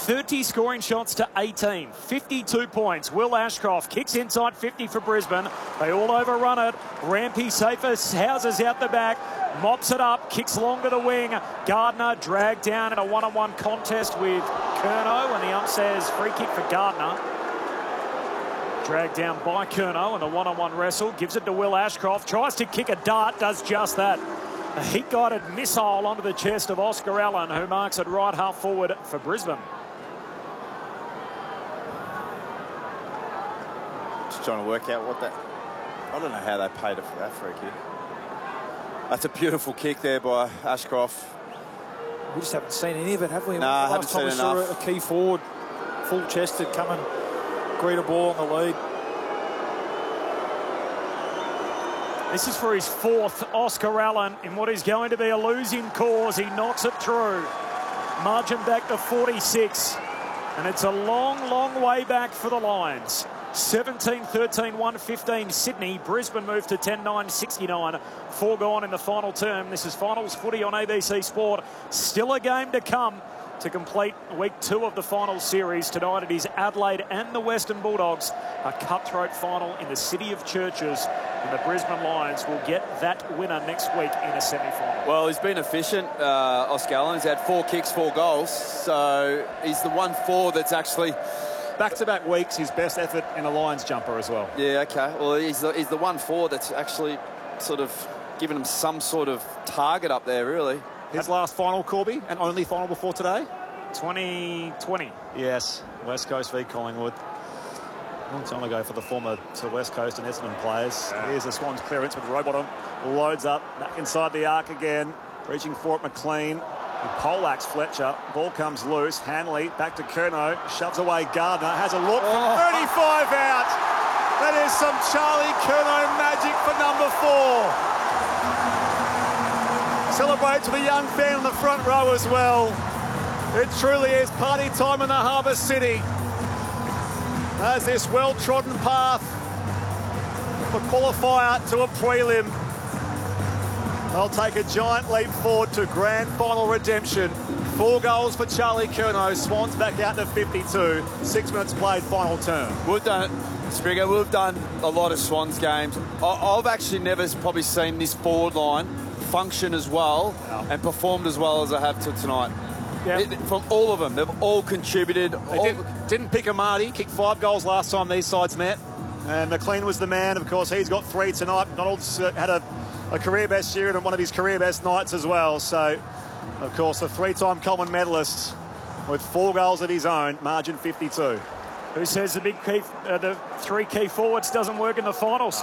30 scoring shots to 18, 52 points. Will Ashcroft kicks inside 50 for Brisbane. They all overrun it. Rampy Safest houses out the back, mops it up, kicks long to the wing. Gardner dragged down in a one-on-one contest with Curnow, and the ump says free kick for Gardner. Dragged down by Curnow in a one-on-one wrestle. Gives it to Will Ashcroft. Tries to kick a dart. Does just that. A heat-guided missile onto the chest of Oscar Allen, who marks it right half forward for Brisbane. Just trying to work out what that... I don't know how they paid it for that free kick. That's a beautiful kick there by Ashcroft. We just haven't seen any of it, have we? No, I haven't seen enough. A key forward, full-chested, come and greet a ball on the lead. This is for his fourth, Oscar Allen, in what is going to be a losing cause. He knocks it through. Margin back to 46. And it's a long, long way back for the Lions. 17-13, 1-15 Sydney. Brisbane moved to 10-9, 69. 4 gone in the final term. This is finals footy on ABC Sport. Still a game to come to complete week 2 of the final series. Tonight it is Adelaide and the Western Bulldogs. A cutthroat final in the City of Churches. And the Brisbane Lions will get that winner next week in a semi-final. Well, he's been efficient, Oscar Allen. He's had 4 kicks, 4 goals. So he's the 1-4 that's actually... Back-to-back weeks, his best effort in a Lions jumper as well. Yeah, OK. Well, he's the 1-4 that's actually sort of given him some sort of target up there, really. His last final, Corby, and only final before today? 2020. Yes, West Coast v Collingwood. A long time ago for the former West Coast and Essendon players. Yeah. Here's the Swans clearance with Rowbottom. Loads up, back inside the arc again. Reaching for it, McLean. He poleaxes Fletcher. Ball comes loose. Hanley back to Curnow. Shoves away Gardner. Has a look from 35 out. That is some Charlie Curnow magic for number 4. Celebrates with a young fan on the front row as well. It truly is party time in the Harbour City. As this well-trodden path for qualifier to a prelim. They'll take a giant leap forward to grand final redemption. 4 goals for Charlie Curnow. Swans back out to 52. 6 minutes played, final term. We've done it, Springer. We've done a lot of Swans games. I've actually never probably seen this forward line function as well and performed as well as I have tonight. Yep. From all of them, they've all contributed. They didn't pick Amati. Kicked 5 goals last time these sides met. And McLean was the man. Of course, he's got 3 tonight. Donald's had a career best year and one of his career best nights as well. So, of course, a 3-time Coleman medalist with 4 goals of his own, margin 52. Who says the 3 key forwards doesn't work in the finals?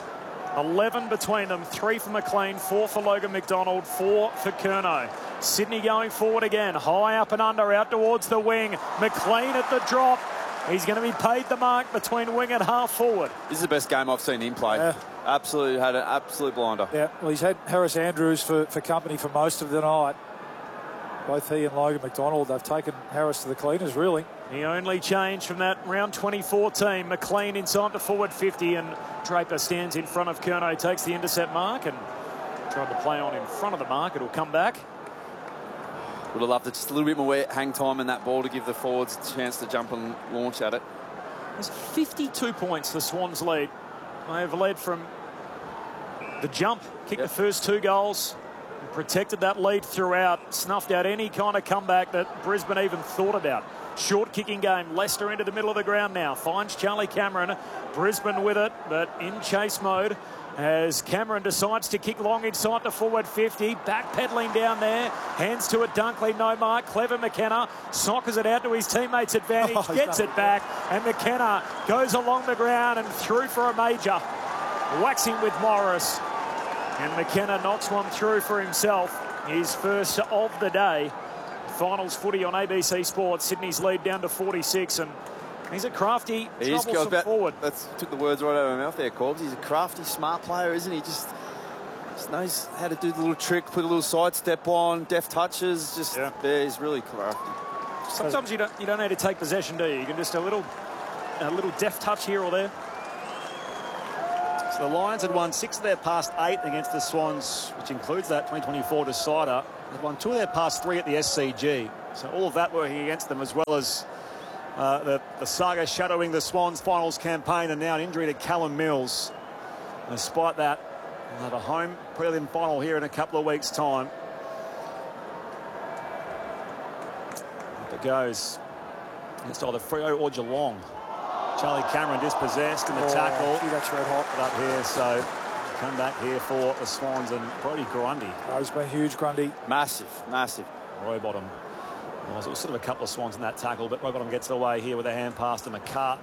11 between them, 3 for McLean, 4 for Logan McDonald, 4 for Curnow. Sydney going forward again, high up and under, out towards the wing. McLean at the drop. He's going to be paid the mark between wing and half forward. This is the best game I've seen him play. Yeah. Absolutely, had an absolute blinder. Yeah, well, he's had Harris Andrews for company for most of the night. Both he and Logan McDonald, they've taken Harris to the cleaners, really. The only change from that round 24 team, McLean inside the forward 50, and Draper stands in front of Curnow, takes the intercept mark and tried to play on in front of the mark. It'll come back. Would have loved it, just a little bit more hang time in that ball to give the forwards a chance to jump and launch at it. There's 52 points the Swans lead. They have led from the jump, kicked the first 2 goals, and protected that lead throughout, snuffed out any kind of comeback that Brisbane even thought about. Short kicking game, Leicester into the middle of the ground now, finds Charlie Cameron, Brisbane with it, but in chase mode as Cameron decides to kick long inside the forward 50, backpedaling down there, hands to it, Dunkley, no mark, clever McKenna, sockers it out to his teammates' advantage, gets it back, and McKenna goes along the ground and through for a major, waxing with Morris, and McKenna knocks one through for himself, his first of the day. Finals footy on ABC Sports. Sydney's lead down to 46, and he's a crafty, troublesome forward. That took the words right out of my mouth there, Corbs. He's a crafty, smart player, isn't he? Just knows how to do the little trick, put a little sidestep on, deft touches. He's really crafty. Sometimes you don't need to take possession, do you? You can just a little deft touch here or there. So the Lions had won 6 of their past 8 against the Swans, which includes that 2024 decider. They've won 2 of their past 3 at the SCG. So all of that working against them, as well as the saga shadowing the Swans finals campaign, and now an injury to Callum Mills. Despite that, we'll have a home prelim final here in a couple of weeks' time. Up it goes. It's either Freo or Geelong. Charlie Cameron dispossessed in the tackle. That's red hot. Up here, so come back here for the Swans, and Brodie Grundy. Oh, he's been huge, Grundy. Massive, massive. Rowbottom. Well, it was sort of a couple of Swans in that tackle, but Rowbottom gets away here with a hand pass to McCartan.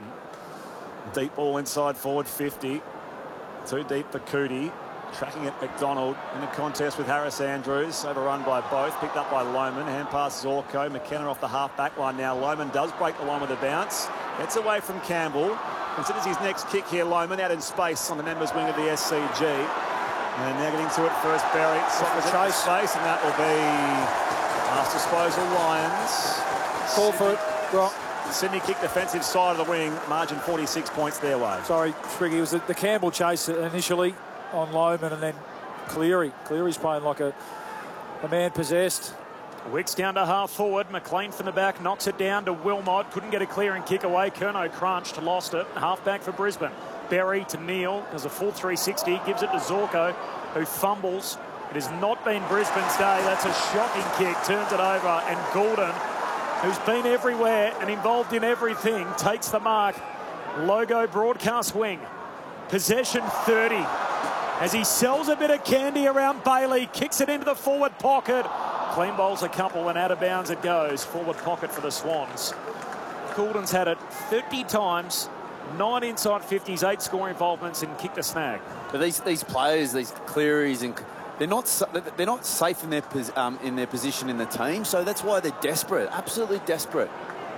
Deep ball inside forward 50. Too deep for Cootie. Tracking at McDonald in a contest with Harris Andrews. Overrun by both. Picked up by Lohman. Hand pass Zorko. McKenna off the half-back line now. Lohman does break the line with a bounce. Gets away from Campbell. Considers his next kick here. Lohman out in space on the members' wing of the SCG. And now getting to it first. Berry softens it space, and that will be last disposal Lions. Call for it. Well, Sydney kick defensive side of the wing. Margin 46 points their way. Sorry, Spriggy. It was the Campbell chase initially on Lohman, and then Cleary. Cleary's playing like a man possessed. Wicks down to half forward. McLean from the back knocks it down to Wilmot. Couldn't get a clearing kick away. Kerno crunched, lost it. Half back for Brisbane. Berry to Neal. Does a full 360. Gives it to Zorko, who fumbles. It has not been Brisbane's day. That's a shocking kick. Turns it over. And Gordon, who's been everywhere and involved in everything, takes the mark. Logo broadcast wing. Possession 30. As he sells a bit of candy around Bailey. Kicks it into the forward pocket. Clean bowls a couple, and out of bounds it goes. Forward pocket for the Swans. Gordon's had it 30 times. 9 inside 50s, 8 score involvements, and kicked a snag. But these players, these Clearys, and they're not safe in their position in the team, so that's why they're desperate, absolutely desperate.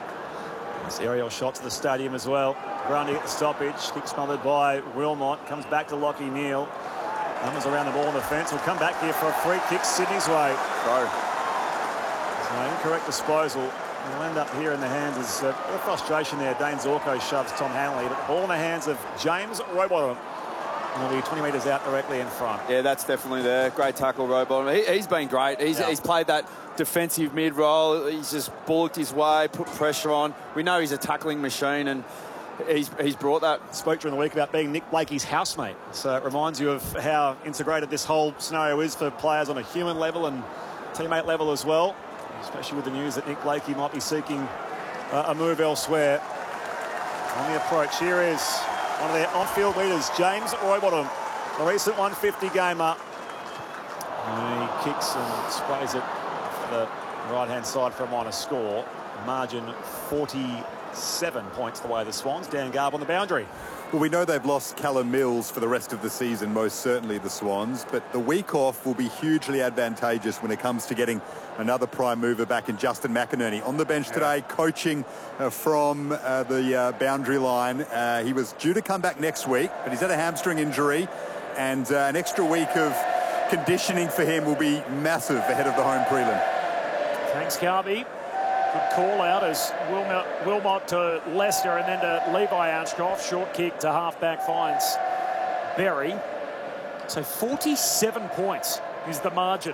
This aerial shot to the stadium as well. Grundy at the stoppage, kick smothered by Wilmot, comes back to Lachie Neale. Numbers around the ball on the fence. Will come back here for a free kick Sydney's way. Throw. So incorrect disposal. Will end up here in the hands. There's a bit of frustration there. Dane Zorko shoves Tom Hanley. But ball in the hands of James Rowbottom. And he'll be 20 metres out directly in front. Yeah, that's definitely there. Great tackle, Rowbottom. He's been great. He's played that defensive mid role. He's just bullocked his way, put pressure on. We know he's a tackling machine, and he's brought that. Spoke during the week about being Nick Blakey's housemate. So it reminds you of how integrated this whole scenario is for players on a human level and teammate level as well. Especially with the news that Nick Blakey might be seeking a move elsewhere. On the approach, here is one of their on-field leaders, James Rowbottom, a recent 150 gamer. And he kicks and sprays it for the right-hand side for a minor score. Margin 47 points the way of the Swans. Dan Garb on the boundary. Well, we know they've lost Callum Mills for the rest of the season, most certainly the Swans, but the week off will be hugely advantageous when it comes to getting another prime mover back in Justin McInerney. On the bench today, coaching from the boundary line. He was due to come back next week, but he's had a hamstring injury, and an extra week of conditioning for him will be massive ahead of the home prelim. Thanks, Garby. Good call out as Wilmot to Lester and then to Levi Ashcroft. Short kick to half-back finds Berry. So 47 points is the margin.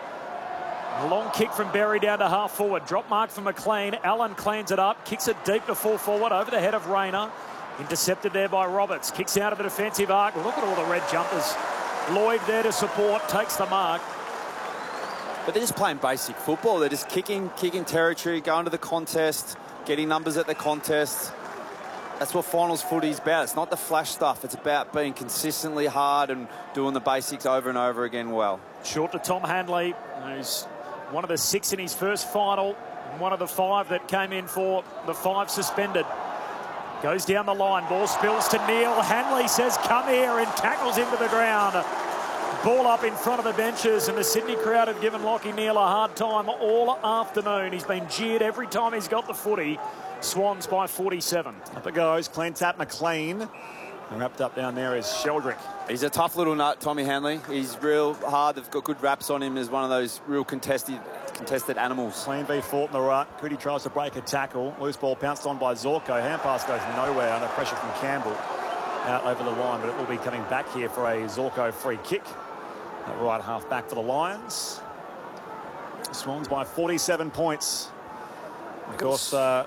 A long kick from Berry down to half-forward. Drop mark from McLean. Allen cleans it up. Kicks it deep to full forward over the head of Rayner. Intercepted there by Roberts. Kicks out of the defensive arc. Look at all the red jumpers. Lloyd there to support. Takes the mark. But they're just playing basic football. They're just kicking territory, going to the contest, getting numbers at the contest. That's what finals footy is about. It's not the flash stuff. It's about being consistently hard and doing the basics over and over again well. Short to Tom Hanley, who's one of the 6 in his first final, and one of the 5 that came in for the 5 suspended. Goes down the line, ball spills to Neale. Hanley says, come here, and tackles him to the ground. Ball up in front of the benches, and the Sydney crowd have given Lachie Neale a hard time all afternoon. He's been jeered every time he's got the footy. Swans by 47. Up it goes. Clean tap McLean. And wrapped up down there is Sheldrick. He's a tough little nut, Tommy Hanley. He's real hard. They've got good wraps on him as one of those real contested animals. Clean v Fort in the right. Cootie tries to break a tackle. Loose ball pounced on by Zorko. Hand pass goes nowhere under pressure from Campbell. Out over the line, but it will be coming back here for a Zorko free kick. That right half back for the Lions. Swans by 47 points. Of course,